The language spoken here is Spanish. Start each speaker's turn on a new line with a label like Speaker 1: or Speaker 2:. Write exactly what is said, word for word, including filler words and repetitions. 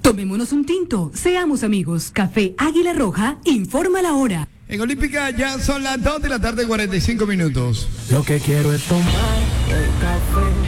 Speaker 1: Tomémonos un tinto, seamos amigos. Café Águila Roja, informa la hora.
Speaker 2: En Olímpica ya son las dos de la tarde, cuarenta y cinco minutos.
Speaker 3: Lo que quiero es tomar el café.